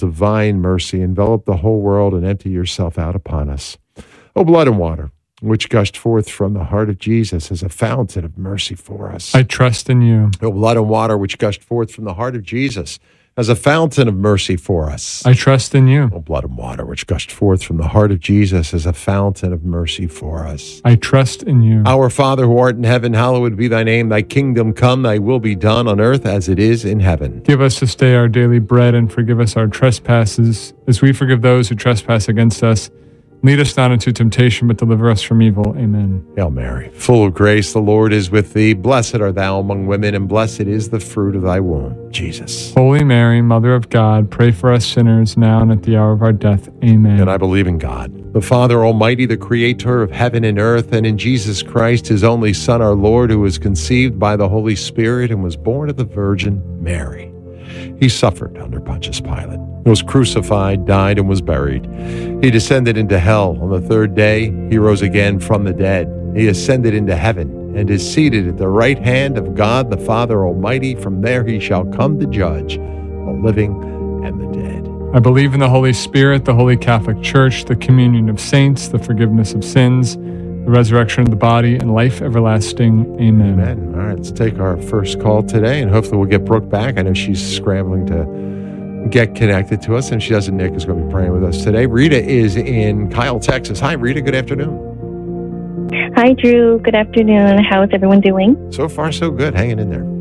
divine mercy, envelop the whole world and empty yourself out upon us. O blood and water, which gushed forth from the heart of Jesus as a fountain of mercy for us. I trust in you. O blood and water, which gushed forth from the heart of Jesus as a fountain of mercy for us. I trust in you. O blood and water, which gushed forth from the heart of Jesus as a fountain of mercy for us. I trust in you. Our Father who art in heaven, hallowed be thy name. Thy kingdom come, thy will be done on earth as it is in heaven. Give us this day our daily bread, and forgive us our trespasses, as we forgive those who trespass against us. Lead us not into temptation, but deliver us from evil. Amen. Hail Mary, full of grace, the Lord is with thee. Blessed art thou among women, and blessed is the fruit of thy womb, Jesus. Holy Mary, Mother of God, pray for us sinners now and at the hour of our death. Amen. And I believe in God, the Father Almighty, the creator of heaven and earth, and in Jesus Christ, his only Son, our Lord, who was conceived by the Holy Spirit and was born of the Virgin Mary. He suffered under Pontius Pilate, was crucified, died, and was buried. He descended into hell. On the third day, he rose again from the dead. He ascended into heaven and is seated at the right hand of God, the Father Almighty. From there he shall come to judge the living and the dead. I believe in the Holy Spirit, the Holy Catholic Church, the communion of saints, the forgiveness of sins, the resurrection of the body, and life everlasting. Amen. Amen. All right, let's take our first call today, and hopefully we'll get Brooke back. I know she's scrambling to get connected to us, and if she doesn't, Nick is going to be praying with us today. Rita is in Kyle, Texas. Hi, Rita. Good afternoon. Hi, Drew. Good afternoon. How is everyone doing? So far, so good. Hanging in there.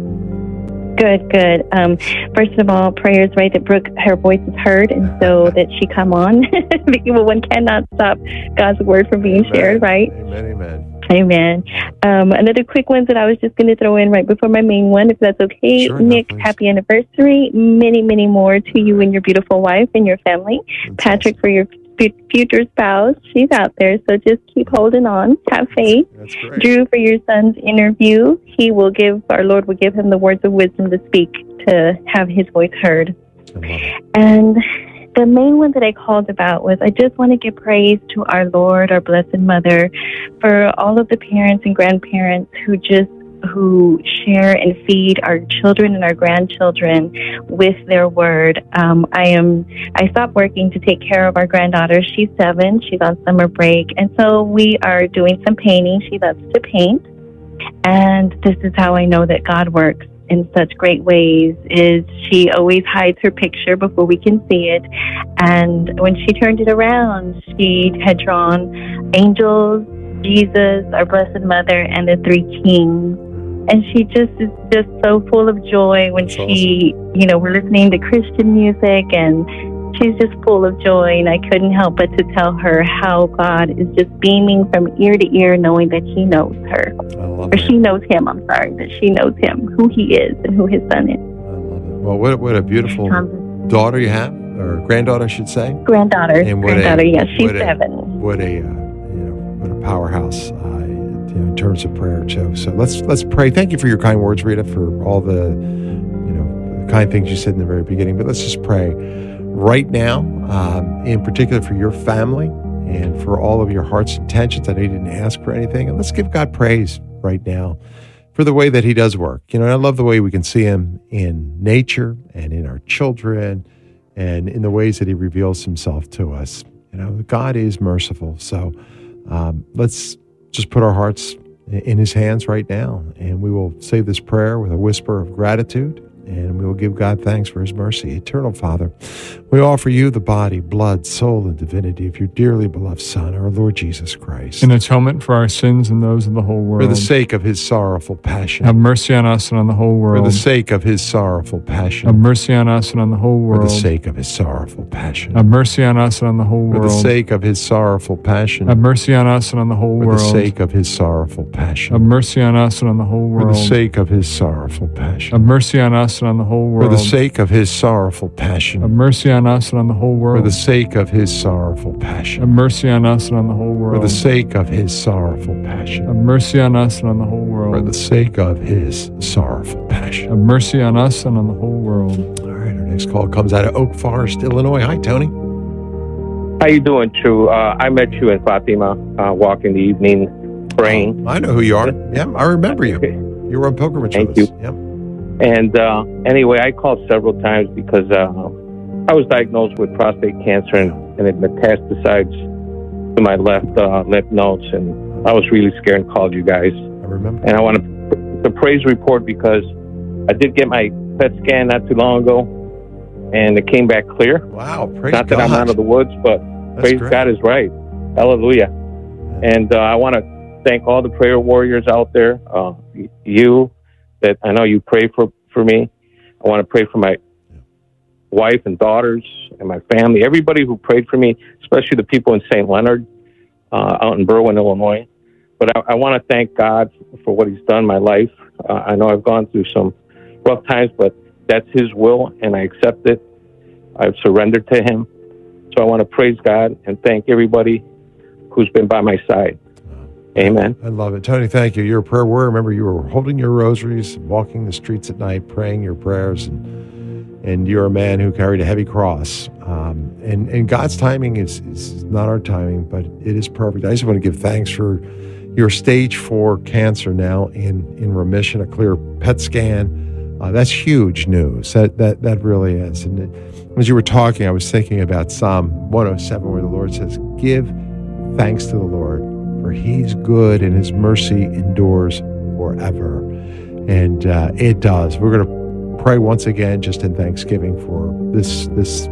Good. First of all, prayers, right, that Brooke, her voice is heard, and so that she come on. Because one cannot stop God's word from being shared, right? Amen. Another quick one that I was just going to throw in right before my main one, if that's okay. Sure, Nick, no, happy anniversary. Many, many more to you and your beautiful wife and your family. That's Patrick, awesome. for your future spouse. She's out there, so just keep holding on. Have faith. That's great. Drew, for your son's interview, our Lord will give him the words of wisdom to speak, to have his voice heard. I love it. And the main one that I called about was I just want to give praise to our Lord, our Blessed Mother, for all of the parents and grandparents who share and feed our children and our grandchildren with their word. I stopped working to take care of our granddaughter. She's 7. She's on summer break. And so we are doing some painting. She loves to paint. And this is how I know that God works in such great ways, is she always hides her picture before we can see it. And when she turned it around, she had drawn angels, Jesus, our Blessed Mother, and the 3 kings. And she just is just so full of joy when That's we're listening to Christian music, and she's just full of joy. And I couldn't help but to tell her how God is just beaming from ear to ear, knowing that He knows her. I love Or it. she knows Him, I'm sorry, that she knows Him, who He is and who His Son is. I love it. Well, what a beautiful daughter you have, or granddaughter, I should say. Granddaughter, yes, she's 7. What a powerhouse in terms of prayer too. So let's pray. Thank you for your kind words, Rita, for all the kind things you said in the very beginning. But let's just pray right now, in particular for your family and for all of your heart's intentions. I know you didn't ask for anything, and let's give God praise right now for the way that He does work. And I love the way we can see Him in nature and in our children and in the ways that He reveals Himself to us. God is merciful. So let's just put our hearts in His hands right now, and we will say this prayer with a whisper of gratitude, and we will give God thanks for His mercy. Eternal Father, we offer You the body, blood, soul, and divinity of Your dearly beloved Son, our Lord Jesus Christ. In atonement for our sins and those of the whole world. For the sake of His sorrowful passion. Have mercy on us and on the whole world. For the sake of His sorrowful passion. Have mercy on us and on the whole world. For the sake of His sorrowful passion. Have mercy on us and on the whole world. For the sake of His sorrowful passion. Have mercy on us and on the whole For world. the sake of His sorrowful passion. Have mercy on us and on the whole world. For the sake of His sorrowful passion. Have mercy on us and on the whole world. For the sake of His sorrowful passion. Have mercy on us and on the whole world. For the sake of His sorrowful passion. Have mercy on us and on the whole world. For the sake of His sorrowful passion. Have mercy on us and on the whole world. For the sake of His sorrowful passion. Have mercy on us and on the whole world. All right, our next call comes out of Oak Forest, Illinois. Hi, Tony. How you doing, True? I met you in Fatima, walking the evening, praying. I know who you are. Yeah, I remember you. You were on pilgrimage Thank with us. you. Yep. And anyway, I called several times because I was diagnosed with prostate cancer, and it metastasized to my left lymph nodes, and I was really scared and called you guys. I remember. And I want to praise report because I did get my PET scan not too long ago, and it came back clear. Wow, praise Not God. that I'm out of the woods, but That's praise great. God is right. Hallelujah. And I want to thank all the prayer warriors out there. You, that I know you pray for me. I want to pray for my wife and daughters and my family, everybody who prayed for me, especially the people in St. Leonard, out in Berwyn, Illinois. But I want to thank God for what he's done in my life. I know I've gone through some rough times, but that's his will, and I accept it. I've surrendered to him. So I want to praise God and thank everybody who's been by my side. Amen. I love it. Tony, thank you. You're a prayer warrior. Remember, you were holding your rosaries, walking the streets at night, praying your prayers, and you're a man who carried a heavy cross. And God's timing is not our timing, but it is perfect. I just want to give thanks for your stage 4 cancer now in remission, a clear PET scan. That's huge news. That really is. And as you were talking, I was thinking about Psalm 107, where the Lord says, "Give thanks to the Lord, for he's good and his mercy endures forever." And it does. We're going to pray once again just in thanksgiving for this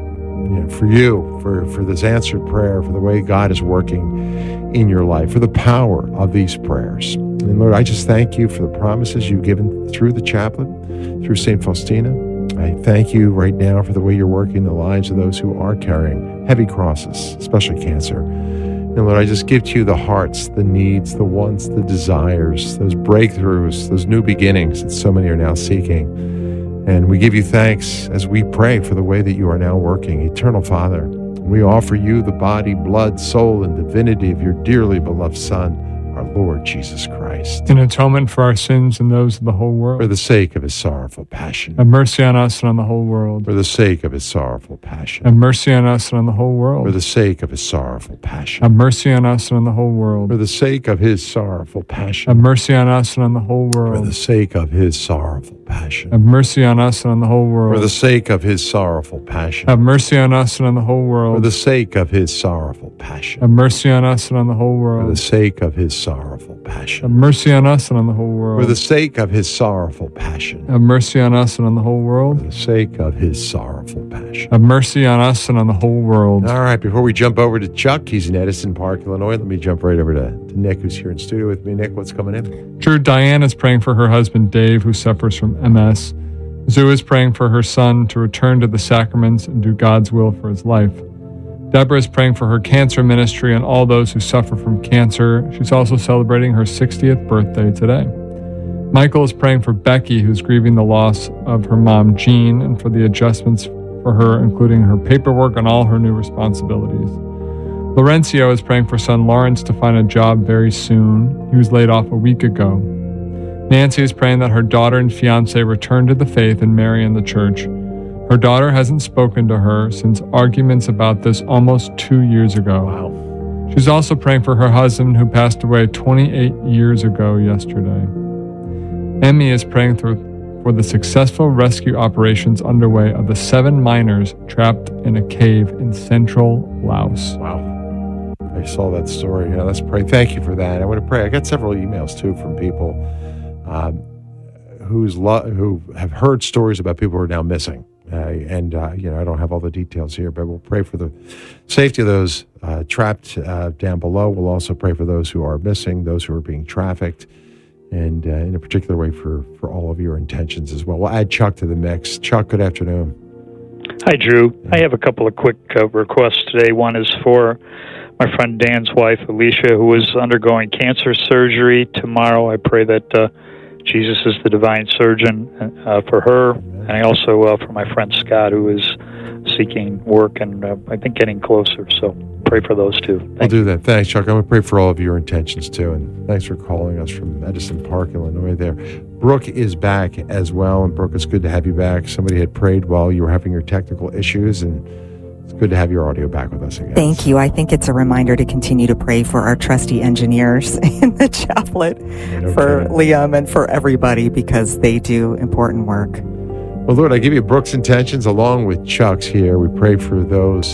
for you, for this answered prayer, for the way God is working in your life, for the power of these prayers. And Lord, I just thank you for the promises you've given through the chaplain, through St. Faustina. I thank you right now for the way you're working in the lives of those who are carrying heavy crosses, especially cancer. And Lord, I just give to you the hearts, the needs, the wants, the desires, those breakthroughs, those new beginnings that so many are now seeking. And we give you thanks as we pray for the way that you are now working. Eternal Father, we offer you the body, blood, soul, and divinity of your dearly beloved Son, our Lord Jesus Christ. In atonement for our sins and those of the whole world. For the sake of his sorrowful passion. Have mercy on us and on the whole world. For the sake of his sorrowful passion. Have mercy on us and on the whole world. For the sake of his sorrowful passion. Have mercy on us and on the whole world. For the sake of his sorrowful passion. Have mercy on us and on the whole world. For the sake of his sorrowful passion. Have mercy on us and on the whole world. For the sake of his sorrowful passion. Have mercy on us and on the whole world. For the sake of his sorrowful passion. Have mercy on us and on the whole For world. the sake of his sorrowful passion. Have mercy on us and on the whole world. For the sake of his sorrowful passion. Have mercy on us and on the whole world. For the sake of his sorrowful passion. Have mercy on us and on the whole world. All right, before we jump over to Chuck, he's in Edison Park, Illinois. Let me jump right over to Nick, who's here in studio with me. Nick, what's coming in? Drew, Diane is praying for her husband Dave, who suffers from MS. Zoo is praying for her son to return to the sacraments and do God's will for his life. Deborah is praying for her cancer ministry and all those who suffer from cancer. She's also celebrating her 60th birthday today. Michael is praying for Becky, who's grieving the loss of her mom, Jean, and for the adjustments for her, including her paperwork and all her new responsibilities. Laurencio is praying for son Lawrence to find a job very soon. He was laid off a week ago. Nancy is praying that her daughter and fiance return to the faith and marry in the church. Her daughter hasn't spoken to her since arguments about this almost 2 years ago. Wow. She's also praying for her husband, who passed away 28 years ago yesterday. Emmy is praying for the successful rescue operations underway of the 7 miners trapped in a cave in central Laos. Wow. I saw that story. Yeah, let's pray. Thank you for that. I want to pray. I got several emails, too, from people who have heard stories about people who are now missing. I don't have all the details here, but we'll pray for the safety of those trapped down below. We'll also pray for those who are missing, those who are being trafficked, and in a particular way for all of your intentions as well. We'll add Chuck to the mix. Chuck, good afternoon. Hi, Drew. I have a couple of quick requests today. One is for my friend Dan's wife, Alicia, who is undergoing cancer surgery tomorrow. I pray that Jesus is the divine surgeon for her. And I also, for my friend Scott, who is seeking work and I think getting closer. So pray for those two. I'll do that. Thanks, Chuck. I'm going to pray for all of your intentions, too. And thanks for calling us from Edison Park, Illinois there. Brooke is back as well. And Brooke, it's good to have you back. Somebody had prayed while you were having your technical issues, and it's good to have your audio back with us again. Thank you. I think it's a reminder to continue to pray for our trusty engineers in the chaplet, for Liam and for everybody, because they do important work. Well, Lord, I give you Brooke's intentions along with Chuck's here. We pray for those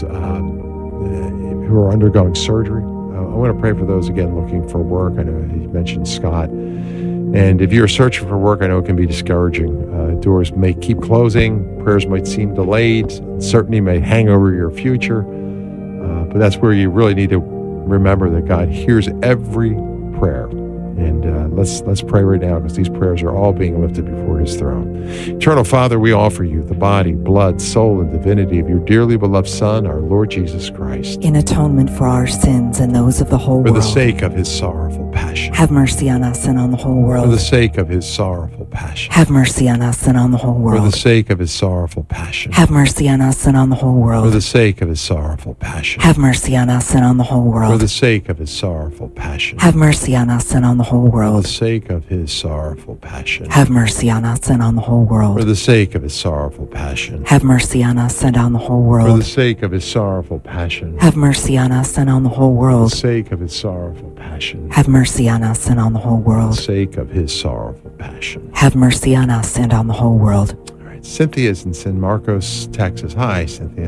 who are undergoing surgery. I want to pray for those, again, looking for work. I know you mentioned Scott. And if you're searching for work, I know it can be discouraging. Doors may keep closing. Prayers might seem delayed. Uncertainty may hang over your future. But that's where you really need to remember that God hears every prayer. And let's pray right now, because these prayers are all being lifted before his throne. Eternal Father, we offer you the body, blood, soul, and divinity of your dearly beloved Son, our Lord Jesus Christ. In atonement for our sins and those of the whole world. For the sake of his sorrowful passion. Have mercy on us and on the whole world. For the sake of his sorrowful passion. Have mercy on us and on the whole world. For the sake of his sorrowful passion. Have mercy on us and on the whole world. For the sake of his sorrowful passion. Have mercy on us and on the whole world. For the sake of his sorrowful passion. Have mercy on us and on the whole For world. the sake of his sorrowful passion. Have mercy on us and on the whole world. For the sake of his sorrowful passion. Have mercy on us and on the whole For the world. sake of his sorrowful passion. Have mercy on us and on the whole For the world. sake of his sorrowful passion. Have mercy on us and on the whole For the world. sake of his sorrowful passion. Have mercy on us and on the whole world. All right. Cynthia's in San Marcos, Texas. Hi, Cynthia.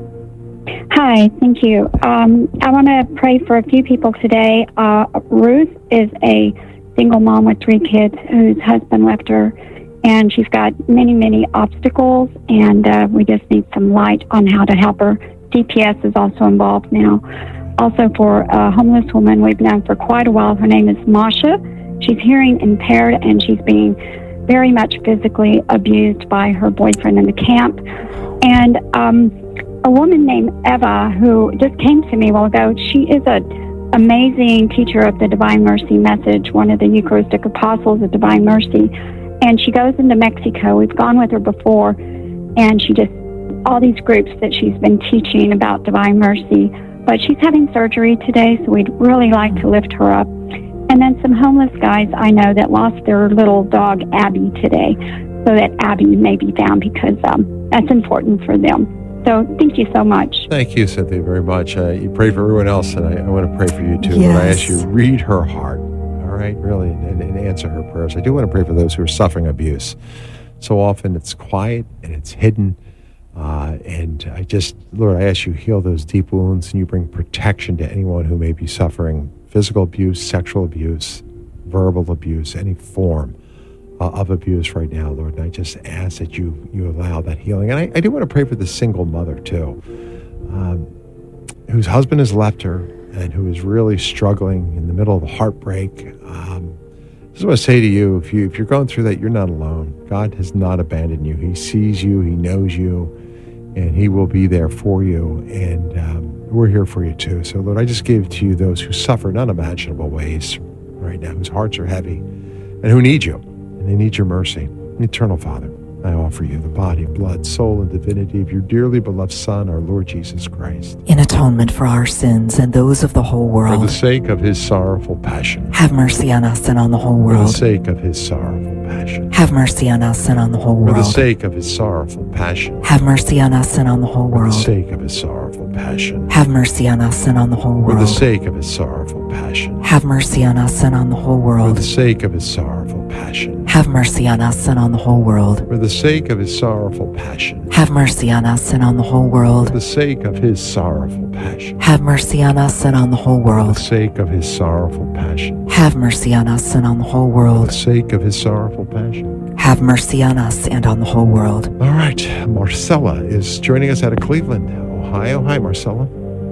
Hi, thank you. I want to pray for a few people today. Ruth is a single mom with 3 kids whose husband left her, and she's got many, many obstacles, and we just need some light on how to help her. CPS is also involved now. Also for a homeless woman we've known for quite a while. Her name is Masha. She's hearing impaired, and she's being very much physically abused by her boyfriend in the camp. And a woman named Eva, who just came to me a while ago, she is an amazing teacher of the Divine Mercy message, one of the Eucharistic Apostles of Divine Mercy. And she goes into Mexico. We've gone with her before, and she just, all these groups that she's been teaching about Divine Mercy. But she's having surgery today, so we'd really like to lift her up. And then some homeless guys I know that lost their little dog, Abby, today, so that Abby may be found, because that's important for them. So thank you so much. Thank you, Cynthia, very much. You pray for everyone else, and I want to pray for you too. Yes. Lord, I ask you, read her heart, all right, really, and answer her prayers. I do want to pray for those who are suffering abuse. So often it's quiet and it's hidden. And I just, Lord, I ask you, heal those deep wounds, and you bring protection to anyone who may be suffering physical abuse, sexual abuse, verbal abuse, any form of abuse right now, Lord. And I just ask that you allow that healing. And I do want to pray for the single mother too, whose husband has left her and who is really struggling in the middle of a heartbreak. I just want to say to you, if you're going through that, you're not alone. God has not abandoned you. He sees you, he knows you, and he will be there for you. And we're here for you too. So Lord, I just give to you those who suffer in unimaginable ways right now, whose hearts are heavy and who need you. And they need your mercy. Eternal Father, I offer you the body, blood, soul, and divinity of your dearly beloved Son, our Lord Jesus Christ. In atonement for our sins and those of the whole For the world. sake of his sorrowful passion. Have mercy on us and on the whole For the world. sake of his sorrowful passion. Have mercy on us and on the whole For the world. sake of his sorrowful passion. Have mercy on us and on the whole For the world. sake of his sorrowful passion. Have mercy on us and on the whole For the world. sake of his sorrowful passion. Have mercy on us and on the whole For the world. sake of his sorrowful passion. Have mercy on us and on the whole world. For the sake of his sorrowful passion. Have mercy on us and on the whole For world. the sake of his sorrowful passion. Have mercy on us and on the whole For the world. sake of his sorrowful passion. Have mercy on us and on the whole For the world. sake of his sorrowful passion. Have mercy on us and on the whole world. All right, Marcella is joining us out of Cleveland, Ohio. Hi, Marcella.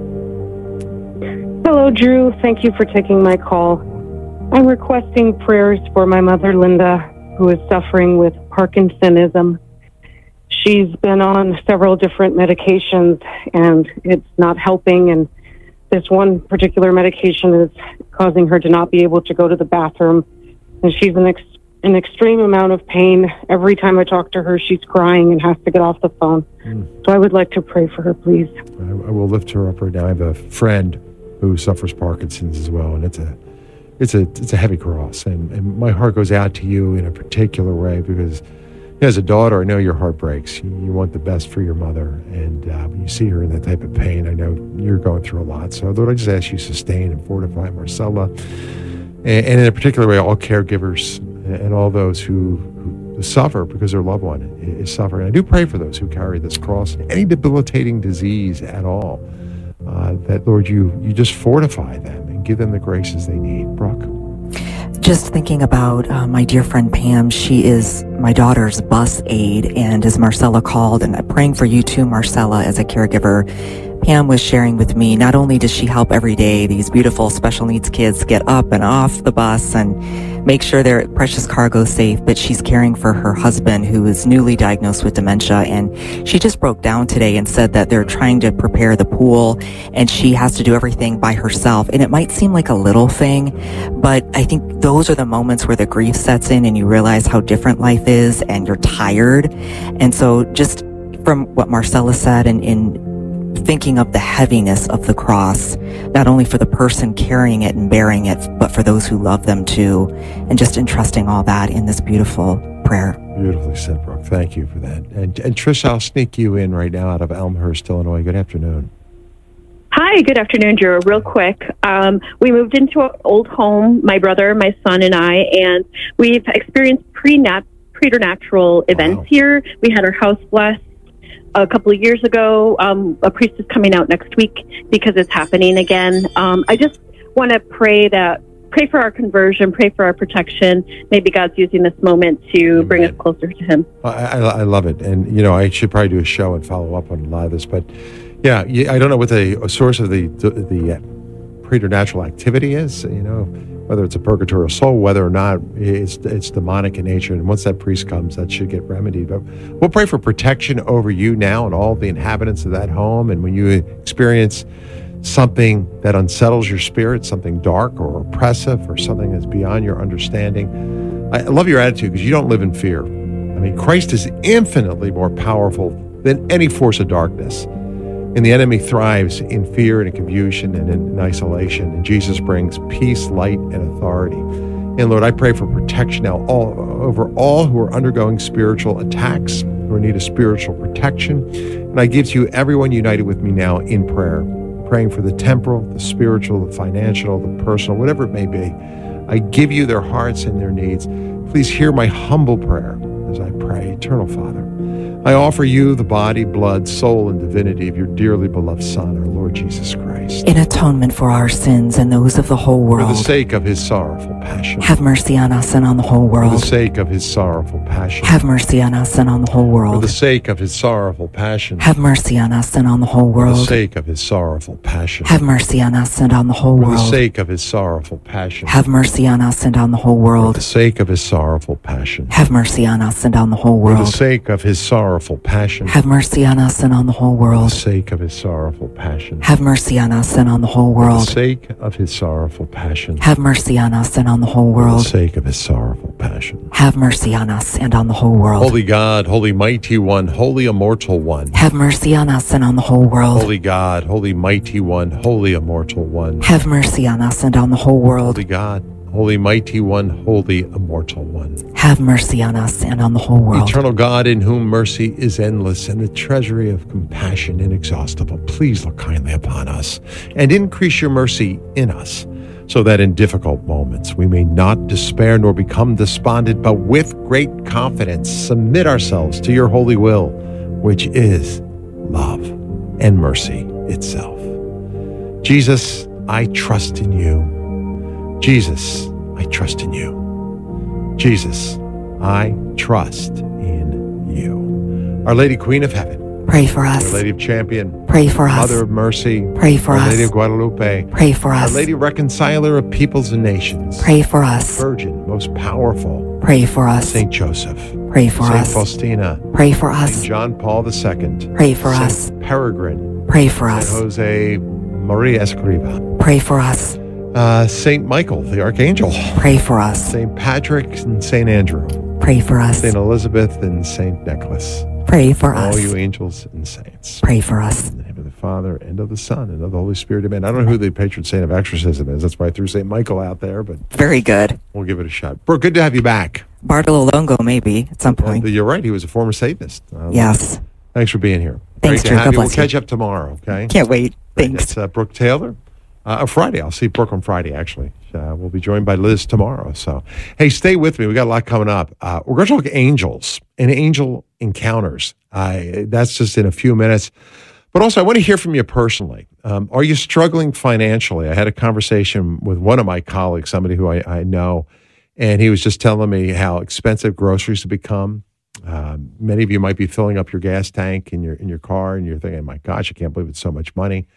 Hello, Drew. Thank you for taking my call. I'm requesting prayers for my mother, Linda, who is suffering with Parkinsonism. She's been on several different medications, and it's not helping. And this one particular medication is causing her to not be able to go to the bathroom. And she's in an extreme amount of pain. Every time I talk to her, she's crying and has to get off the phone. So I would like to pray for her, please. I will lift her up right now. I have a friend who suffers Parkinson's as well, and it's a heavy cross. And my heart goes out to you in a particular way because as a daughter, I know your heart breaks. You want the best for your mother, and when you see her in that type of pain, I know you're going through a lot. So Lord, I just ask you sustain and fortify Marcella, and in a particular way, all caregivers and all those who suffer because their loved one is suffering. I do pray for those who carry this cross, any debilitating disease at all, that, Lord, you just fortify them and give them the graces they need. Brooke? Just thinking about my dear friend Pam. She is my daughter's bus aide, and as Marcella called, and I'm praying for you too, Marcella, as a caregiver. Pam was sharing with me, not only does she help every day these beautiful special needs kids get up and off the bus and make sure their precious cargo is safe, but she's caring for her husband who is newly diagnosed with dementia. And she just broke down today and said that they're trying to prepare the pool and she has to do everything by herself. And it might seem like a little thing, but I think those are the moments where the grief sets in and you realize how different life is and you're tired. And so just from what Marcella said and in thinking of the heaviness of the cross, not only for the person carrying it and bearing it, but for those who love them too, and just entrusting all that in this beautiful prayer. Beautifully said, Brooke. Thank you for that. And Trish, I'll sneak you in right now out of Elmhurst, Illinois. Good afternoon. Hi, good afternoon, Drew. Real quick, we moved into an old home, my brother, my son, and I, and we've experienced preternatural events here. We had our house blessed a couple of years ago. A priest is coming out next week because it's happening again. I just want to pray for our conversion, pray for our protection. Maybe God's using this moment to bring us closer to Him. I love it. And, I should probably do a show and follow up on a lot of this. But, yeah, I don't know what the source of the preternatural activity is, whether it's a purgatorial soul, whether or not it's demonic in nature. And once that priest comes, that should get remedied. But we'll pray for protection over you now and all the inhabitants of that home. And when you experience something that unsettles your spirit, something dark or oppressive or something that's beyond your understanding, I love your attitude because you don't live in fear. I mean, Christ is infinitely more powerful than any force of darkness. And the enemy thrives in fear and in confusion and in isolation. And Jesus brings peace, light, and authority. And Lord, I pray for protection now over all who are undergoing spiritual attacks, who are in need of spiritual protection. And I give to you everyone united with me now in prayer, praying for the temporal, the spiritual, the financial, the personal, whatever it may be. I give you their hearts and their needs. Please hear my humble prayer as I pray. Eternal Father, I offer you the body, blood, soul, and divinity of your dearly beloved Son, our Lord Jesus Christ. In atonement for our sins and those of the whole world. For the sake of his sorrowful passion. Have mercy on us and on the whole world. For the sake of his sorrowful passion. Have mercy on us and on the whole world. For the sake of his sorrowful passion. Have mercy on us and on the whole world. For the sake of his sorrowful passion. Have mercy on us and on the whole world. For the sake of his sorrowful passion. Have mercy on us and on the whole world. For the sake of his sorrowful passion. Have mercy on us and on the whole world. For the sake of his sorrowful passion. Have mercy on us and on the whole world. For the sake of his sorrowful passion. Have mercy on us and on the whole world. For the sake of his sorrowful passion. Have mercy on us and on the whole world. For the sake of his sorrowful passion. Have mercy on us and on the whole world. Holy God, holy mighty one, holy immortal one. Have mercy on us and on the whole world. Holy God, holy mighty one, holy immortal one. Have mercy on us and on the whole world. Holy God, holy mighty one, holy immortal one. Have mercy on us and on the whole world. Eternal God, in whom mercy is endless and the treasury of compassion inexhaustible, please look kindly upon us and increase your mercy in us, so that in difficult moments we may not despair nor become despondent, but with great confidence submit ourselves to your holy will, which is love and mercy itself. Jesus, I trust in you. Jesus, I trust in you. Jesus, I trust in you. Our Lady Queen of Heaven, pray for us. Our Lady of Champion, pray for us. Mother of Mercy, pray for us. Our Lady of Guadalupe, pray for us. Our Lady Reconciler of Peoples and Nations, pray for us. Virgin, most powerful, pray for us. Saint Joseph, pray for us. Saint Faustina, pray for us. Saint John Paul II, pray for Saint us. Peregrine, pray for us. Saint Jose Maria Escriva, pray for us. Saint Michael, the Archangel, pray for us. Saint Patrick and Saint Andrew, pray for us. Saint Elizabeth and Saint Nicholas, pray for us. All you angels and saints, pray for us. In the name of the Father, and of the Son, and of the Holy Spirit, amen. I don't know who the patron saint of exorcism is. That's why I threw Saint Michael out there, but very good. We'll give it a shot. Brooke, good to have you back. Bartolo Longo, maybe, at some point. You're right. He was a former Satanist. Yes. Thanks for being here. Thanks, Great to have God you. We'll bless you. catch up tomorrow, okay? Can't wait. Thanks. That's Brooke Taylor. Friday. I'll see Brooke on Friday, actually. We'll be joined by Liz tomorrow. So, hey, stay with me. We got a lot coming up. We're going to talk angels and angel encounters. That's just in a few minutes. But also, I want to hear from you personally. Are you struggling financially? I had a conversation with one of my colleagues, somebody who I know, and he was just telling me how expensive groceries have become. Many of you might be filling up your gas tank in your car, and you're thinking, my gosh, I can't believe it's so much money.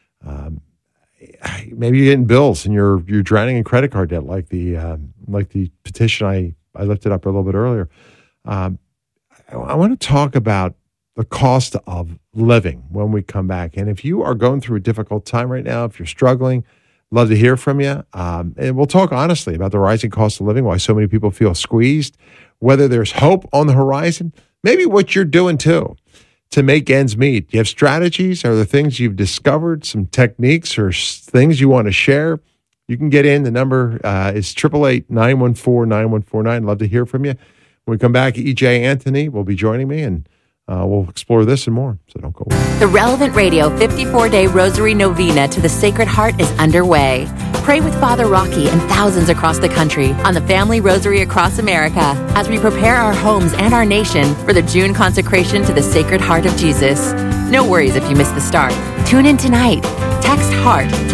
Maybe you're getting bills and you're drowning in credit card debt, like the petition I lifted up a little bit earlier. I want to talk about the cost of living when we come back. And if you are going through a difficult time right now, if you're struggling, love to hear from you. And we'll talk honestly about the rising cost of living, why so many people feel squeezed, whether there's hope on the horizon, maybe what you're doing too to make ends meet. Do you have strategies? Are there things you've discovered, some techniques or things you want to share? You can get in. The number is 888-914-9149. Love to hear from you. When we come back, E.J. Anthony will be joining me, and we'll explore this and more, so don't go away. The Relevant Radio 54-Day Rosary Novena to the Sacred Heart is underway. Pray with Father Rocky and thousands across the country on the Family Rosary across America as we prepare our homes and our nation for the June consecration to the Sacred Heart of Jesus. No worries if you miss the start. Tune in tonight. Text HEART to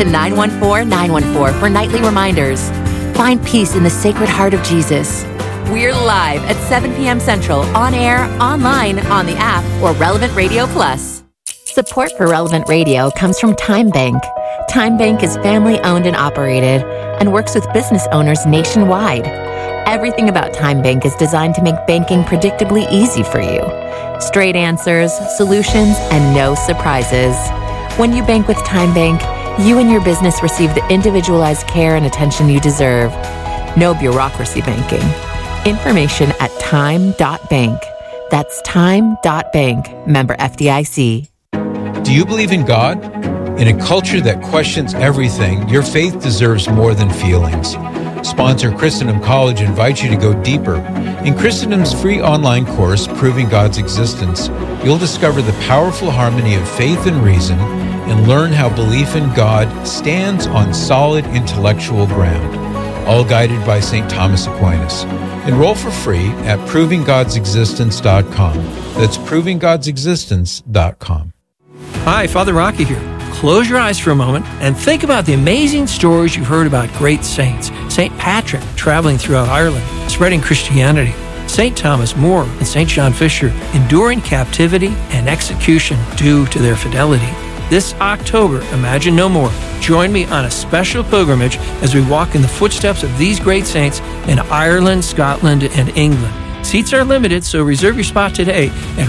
914-914 for nightly reminders. Find peace in the Sacred Heart of Jesus. We're live at 7 p.m. Central, on air, online, on the app, or Relevant Radio Plus. Support for Relevant Radio comes from Time Bank. Time Bank is family-owned and operated and works with business owners nationwide. Everything about Time Bank is designed to make banking predictably easy for you. Straight answers, solutions, and no surprises. When you bank with Time Bank, you and your business receive the individualized care and attention you deserve. No bureaucracy banking. Information at time.bank. That's time.bank. Member FDIC. Do you believe in God? In a culture that questions everything, your faith deserves more than feelings. Sponsor Christendom College invites you to go deeper. In Christendom's free online course, Proving God's Existence, you'll discover the powerful harmony of faith and reason and learn how belief in God stands on solid intellectual ground, all guided by St. Thomas Aquinas. Enroll for free at provinggodsexistence.com. That's provinggodsexistence.com. Hi, Father Rocky here. Close your eyes for a moment and think about the amazing stories you've heard about great saints. St. Patrick traveling throughout Ireland, spreading Christianity. St. Thomas More and St. John Fisher enduring captivity and execution due to their fidelity. This October, Imagine No More. Join me on a special pilgrimage as we walk in the footsteps of these great saints in Ireland, Scotland, and England. Seats are limited, so reserve your spot today at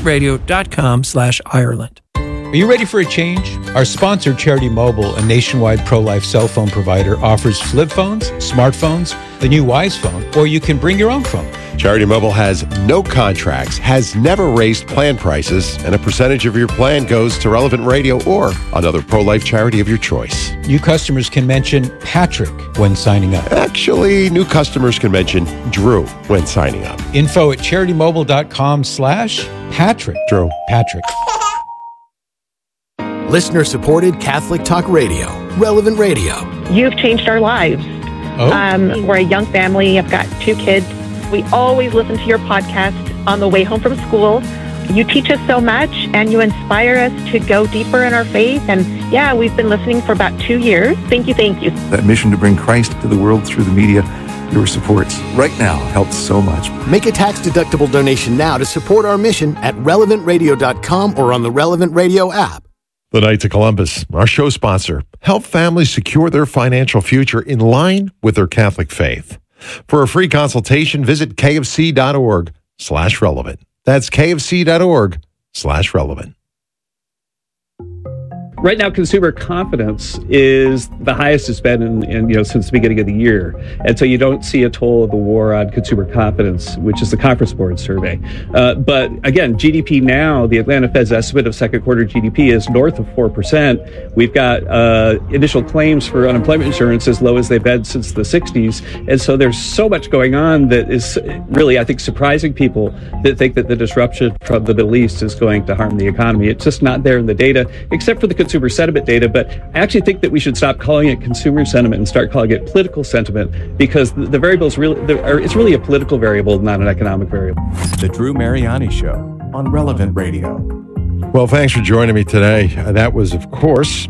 relevantradio.com/Ireland. Are you ready for a change? Our sponsor, Charity Mobile, a nationwide pro-life cell phone provider, offers flip phones, smartphones, the new Wise phone, or you can bring your own phone. Charity Mobile has no contracts, has never raised plan prices, and a percentage of your plan goes to Relevant Radio or another pro-life charity of your choice. New customers can mention Patrick when signing up. Actually, new customers can mention Drew when signing up. Info at CharityMobile.com/Patrick. Drew. Patrick. Listener-supported Catholic Talk Radio, Relevant Radio. You've changed our lives. Oh. We're a young family. I've got 2 kids. We always listen to your podcast on the way home from school. You teach us so much, and you inspire us to go deeper in our faith. And yeah, we've been listening for about 2 years. Thank you. That mission to bring Christ to the world through the media, your support right now helps so much. Make a tax-deductible donation now to support our mission at relevantradio.com or on the Relevant Radio app. The Knights of Columbus, our show sponsor, help families secure their financial future in line with their Catholic faith. For a free consultation, visit kfc.org/relevant. That's kfc.org/relevant. Right now, consumer confidence is the highest it's been in since the beginning of the year. And so you don't see a toll of the war on consumer confidence, which is the Conference Board survey. But again, GDP now, the Atlanta Fed's estimate of second quarter GDP is north of 4%. We've got initial claims for unemployment insurance as low as they've been since the 60s. And so there's so much going on that is really, I think, surprising people that think that the disruption from the Middle East is going to harm the economy. It's just not there in the data, except for the consumer consumer sentiment data, but I actually think that we should stop calling it consumer sentiment and start calling it political sentiment, because the variable is it's really a political variable, not an economic variable. The Drew Mariani Show on Relevant Radio. Well, thanks for joining me today. That was, of course,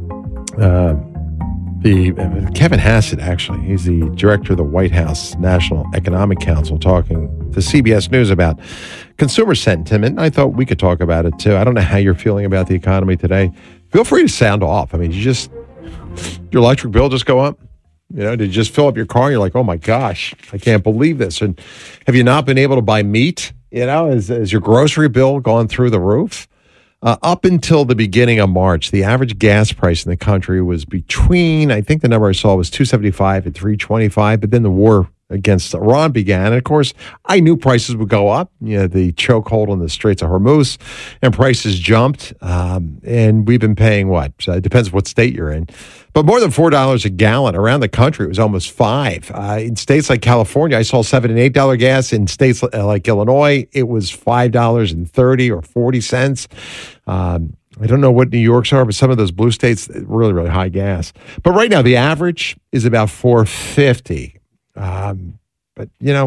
Kevin Hassett, actually. He's the director of the White House National Economic Council, talking to CBS News about consumer sentiment. I thought we could talk about it, too. I don't know how you're feeling about the economy today. Feel free to sound off. I mean, your electric bill just go up? Did you just fill up your car and you're like, oh, my gosh, I can't believe this. And have you not been able to buy meat? Has your grocery bill gone through the roof? Up until the beginning of March, the average gas price in the country was between, I think the number I saw was $2.75 and $3.25, but then the war against Iran began. And of course, I knew prices would go up. The chokehold on the Straits of Hormuz, and prices jumped. And we've been paying what? So it depends what state you're in. But more than $4 a gallon. Around the country, it was almost $5. In states like California, I saw $7 and $8 gas. In states like Illinois, it was $5.30 or 40 cents. I don't know what New York's are, but some of those blue states, really, really high gas. But right now, the average is about $4.50. But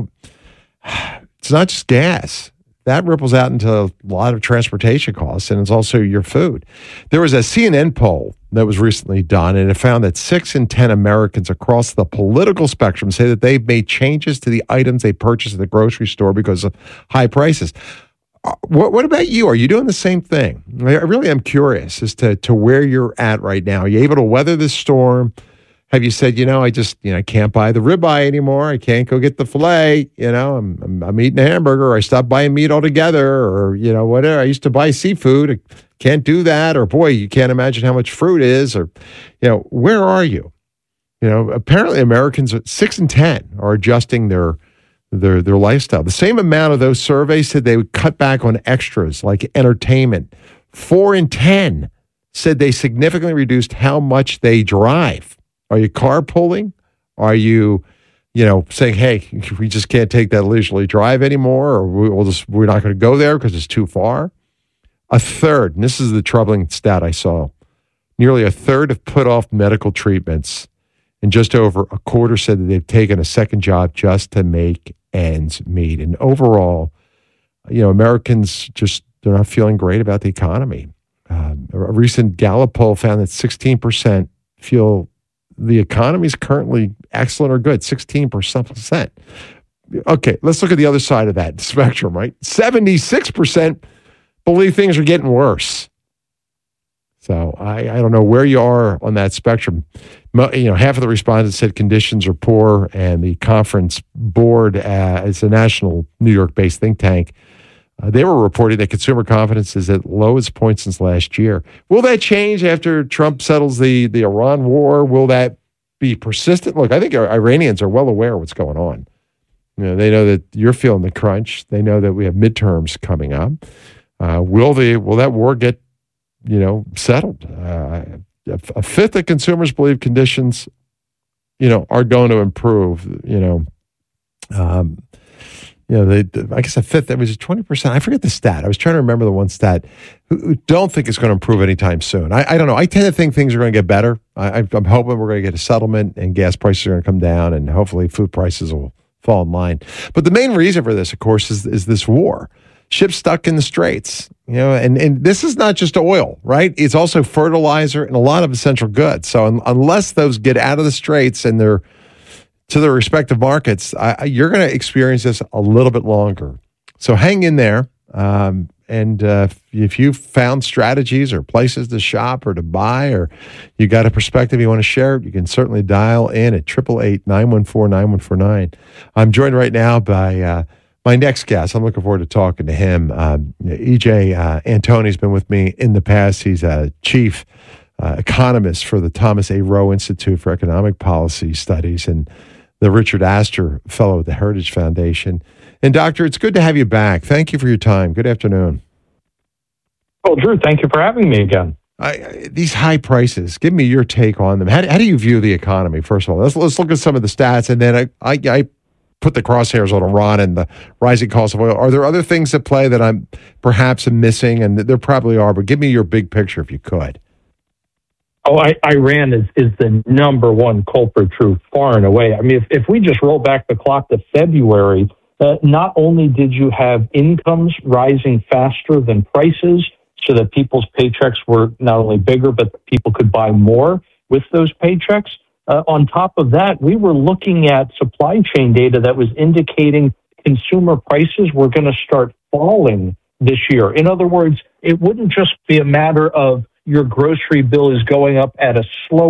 it's not just gas. That ripples out into a lot of transportation costs, and it's also your food. There was a CNN poll that was recently done, and it found that 6 in 10 Americans across the political spectrum say that they've made changes to the items they purchase at the grocery store because of high prices. What about you? Are you doing the same thing? I really am curious as to where you're at right now. Are you able to weather this storm? Have you said, I can't buy the ribeye anymore. I can't go get the filet. I'm eating a hamburger. Or I stopped buying meat altogether, or, whatever. I used to buy seafood. I can't do that. Or, boy, you can't imagine how much fruit is. Or, where are you? Apparently Americans, 6 in 10 are adjusting their lifestyle. The same amount of those surveys said they would cut back on extras like entertainment. 4 in 10 said they significantly reduced how much they drive. Are you carpooling? Are you, saying, hey, we just can't take that leisurely drive anymore, or we're not going to go there because it's too far? A third, and this is the troubling stat I saw, nearly a third have put off medical treatments, and just over a quarter said that they've taken a second job just to make ends meet. And overall, Americans they're not feeling great about the economy. A recent Gallup poll found that 16% feel the economy is currently excellent or good, 16%. Okay, let's look at the other side of that spectrum, right? 76% believe things are getting worse. So I don't know where you are on that spectrum. Half of the respondents said conditions are poor, and the Conference Board, it's a national New York-based think tank, they were reporting that consumer confidence is at lowest point since last year. Will that change after Trump settles the Iran war? Will that be persistent? Look, I think our Iranians are well aware of what's going on. They know that you're feeling the crunch. They know that we have midterms coming up. Will that war get settled? A fifth of consumers believe conditions are going to improve. I guess a fifth, that was 20%. I forget the stat. I was trying to remember the one stat who don't think it's going to improve anytime soon. I don't know. I tend to think things are going to get better. I'm hoping we're going to get a settlement and gas prices are going to come down, and hopefully food prices will fall in line. But the main reason for this, of course, is this war. Ships stuck in the straits, and this is not just oil, right? It's also fertilizer and a lot of essential goods. So unless those get out of the straits and they're to their respective markets, you're going to experience this a little bit longer. So hang in there. And if you've found strategies or places to shop or to buy, or you got a perspective you want to share, you can certainly dial in at 888-914-9149. I'm joined right now by my next guest. I'm looking forward to talking to him. E.J. Antoni's been with me in the past. He's a chief economist for the Thomas A. Rowe Institute for Economic Policy Studies and the Richard Astor Fellow at the Heritage Foundation. And Doctor, it's good to have you back. Thank you for your time. Good afternoon. Well, Drew, thank you for having me again. These high prices, give me your take on them. How do you view the economy, first of all? Let's look at some of the stats, and then I put the crosshairs on Iran and the rising cost of oil. Are there other things at play that I'm perhaps missing? And there probably are, but give me your big picture if you could. Oh, Iran is the number one culprit, Drew, far and away. I mean, if we just roll back the clock to February, not only did you have incomes rising faster than prices, so that people's paychecks were not only bigger, but people could buy more with those paychecks. On top of that, we were looking at supply chain data that was indicating consumer prices were going to start falling this year. In other words, it wouldn't just be a matter of your grocery bill is going up at a slow